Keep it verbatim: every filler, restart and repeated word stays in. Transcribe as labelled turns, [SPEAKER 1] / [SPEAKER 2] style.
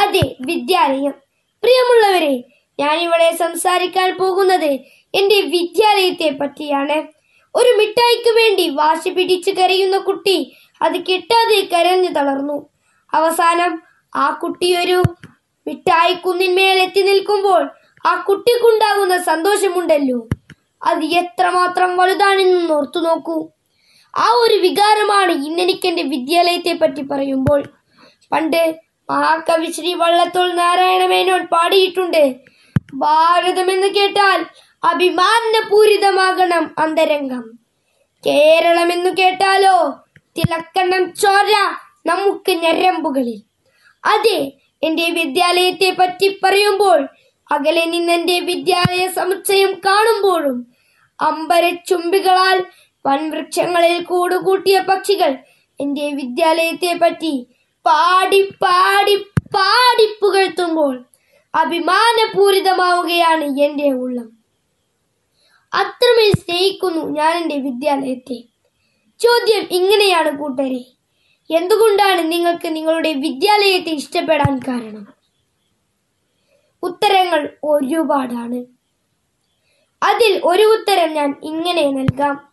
[SPEAKER 1] അതെ, വിദ്യാലയം. പ്രിയമുള്ളവരെ, ഞാനിവിടെ സംസാരിക്കാൻ പോകുന്നത് എന്റെ വിദ്യാലയത്തെ പറ്റിയാണ്. ഒരു മിഠായിക്ക് വേണ്ടി വാശി പിടിച്ച് കരയുന്ന കുട്ടി അത് കിട്ടാതെ കരഞ്ഞു തളർന്നു. അവസാനം ആ കുട്ടി ഒരു മിഠായി കുന്നിന്മേൽ എത്തി നിൽക്കുമ്പോൾ ആ കുട്ടിക്കുണ്ടാകുന്ന സന്തോഷമുണ്ടല്ലോ, അത് എത്രമാത്രം വലുതാണെന്ന് ഓർത്തു നോക്കൂ. ആ ഒരു വികാരമാണ് ഇന്നെനിക്ക് എന്റെ വിദ്യാലയത്തെ പറ്റി പറയുമ്പോൾ. പണ്ട് മഹാകവി ശ്രീ വള്ളത്തോൾ നാരായണ മേനോൻ പാടിയിട്ടുണ്ട്, ഭാരതമെന്ന് കേട്ടാൽ അഭിമാനപൂരിതമാകണം അന്തരംഗം, കേരളമെന്നു കേട്ടാലോ തിളക്കണം ചോര നമുക്ക് ഞരമ്പുകളിൽ. അതെ, എന്റെ വിദ്യാലയത്തെ പറ്റി പറയുമ്പോൾ അകലെ നിന്നെന്റെ വിദ്യാലയ സമുച്ചയം കാണുമ്പോഴും അമ്പരച്ചുംബികളാൽ വൻവൃക്ഷങ്ങളിൽ കൂടുകൂട്ടിയ പക്ഷികൾ എന്റെ വിദ്യാലയത്തെ പറ്റി പാടി പാടി പാടി പുകഴ്ത്തുമ്പോൾ അഭിമാനപൂരിതമാവുകയാണ് എന്റെ ഉള്ളം. അത്രമേൽ സ്നേഹിക്കുന്നു ഞാൻ എന്റെ വിദ്യാലയത്തെ. ചോദ്യം ഇങ്ങനെയാണ് കൂട്ടരെ, എന്തുകൊണ്ടാണ് നിങ്ങൾക്ക് നിങ്ങളുടെ വിദ്യാലയത്തെ ഇഷ്ടപ്പെടാൻ കാരണം? ഉത്തരങ്ങൾ ഒരുപാടാണ്. അതിൽ ഒരു ഉത്തരം ഞാൻ ഇങ്ങനെ നൽകാം.